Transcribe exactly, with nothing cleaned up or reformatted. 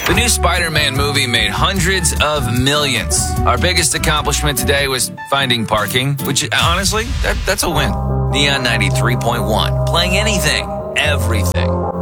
The new Spider-Man movie made hundreds of millions. Our biggest accomplishment today was finding parking, which honestly, that, that's a win. Neon ninety-three point one, playing anything, everything.